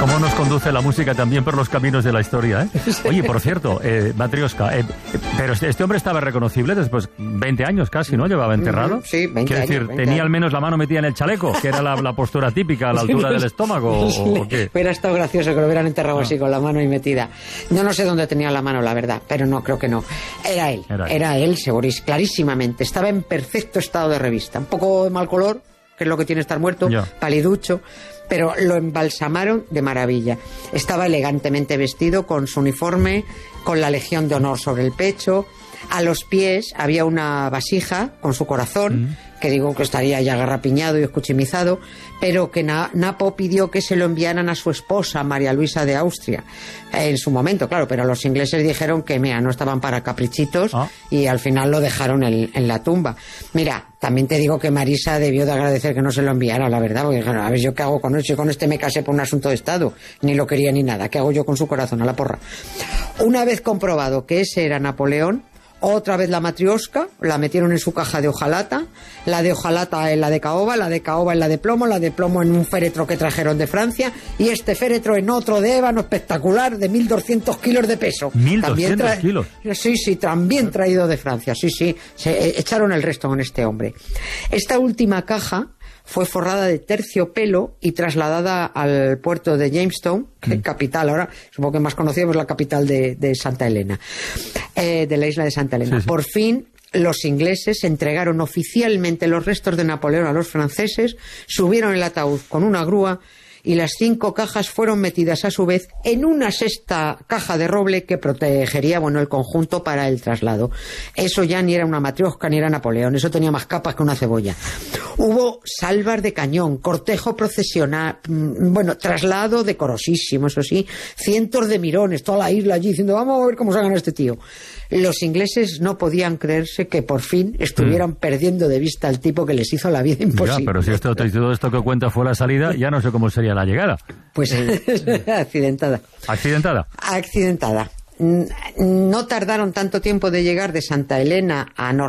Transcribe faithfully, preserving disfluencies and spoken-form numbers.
Cómo nos conduce la música también por los caminos de la historia, ¿eh? Oye, por cierto, eh, Matrioska, eh, pero este hombre estaba reconocible después, veinte años casi, ¿no? Llevaba enterrado. Sí, veinte Quiero años. decir, veinte tenía años. al menos la mano metida en el chaleco, que era la, la postura típica a la altura del estómago, o, o qué. Hubiera estado gracioso que lo hubieran enterrado No. así con la mano ahí metida. Yo no sé dónde tenía la mano, la verdad, pero no, creo que no. Era él, Era era él. él, segurís, clarísimamente. Estaba en perfecto estado de revista. Un poco de mal color, que es lo que tiene estar muerto, Ya. paliducho, pero lo embalsamaron de maravilla. Estaba elegantemente vestido con su uniforme, con la Legión de Honor sobre el pecho. A los pies había una vasija con su corazón, Mm. que digo que estaría ya garrapiñado y escuchimizado, pero que Na- Napo pidió que se lo enviaran a su esposa, María Luisa de Austria, en su momento, claro, pero los ingleses dijeron que, mira, no estaban para caprichitos, Ah. y al final lo dejaron en, en la tumba. Mira, también te digo que Marisa debió de agradecer que no se lo enviara, la verdad, porque dijeron, a ver, ¿yo qué hago con él? Si con este me casé por un asunto de Estado, ni lo quería ni nada, ¿qué hago yo con su corazón? A la porra. Una vez comprobado que ese era Napoleón, otra vez la matrioska, la metieron en su caja de hojalata, la de hojalata en la de caoba, la de caoba en la de plomo, la de plomo en un féretro que trajeron de Francia, y este féretro en otro de ébano espectacular de mil doscientos kilos de peso. mil También doscientos tra- kilos. Sí, sí, también traído de Francia, sí, sí, se eh, echaron el resto con este hombre. Esta última caja fue forrada de terciopelo y trasladada al puerto de Jamestown, que es capital ahora, supongo que más conocido es la capital de, de Santa Elena, eh, de la isla de Santa Elena. Sí, sí. Por fin, los ingleses entregaron oficialmente los restos de Napoleón a los franceses, subieron el ataúd con una grúa y las cinco cajas fueron metidas a su vez en una sexta caja de roble que protegería, bueno, el conjunto para el traslado. Eso ya ni era una matrioska ni era Napoleón, eso tenía más capas que una cebolla. Hubo salvas de cañón, cortejo procesional, mm, bueno, traslado decorosísimo, eso sí, cientos de mirones, toda la isla allí diciendo, vamos a ver cómo se gana este tío. Los ingleses no podían creerse que por fin estuvieran perdiendo de vista al tipo que les hizo la vida imposible. Ya, pero si esto, todo esto que cuenta fue la salida, ya no sé cómo sería la llegada. Pues accidentada. ¿Accidentada? Accidentada. No tardaron tanto tiempo de llegar de Santa Elena a Nor